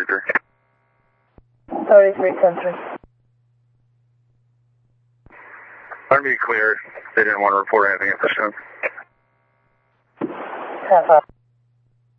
33. 33-10-3. I'd be clear. They didn't want to report anything at this time. 10-5.